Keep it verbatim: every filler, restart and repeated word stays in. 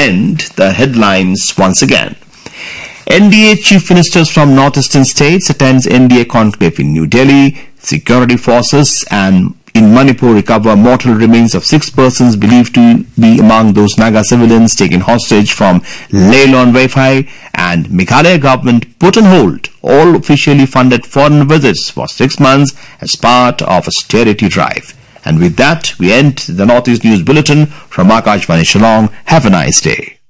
end the headlines once again. N D A chief ministers from northeastern states attends N D A conclave in New Delhi. Security forces and in Manipur recover mortal remains of six persons believed to be among those Naga civilians taken hostage from Leh Lon Wi-Fi, and Meghalaya government put on hold all officially funded foreign visits for six months as part of austerity drive. And with that, we end the Northeast News Bulletin from Akashvani Shillong. Have a nice day.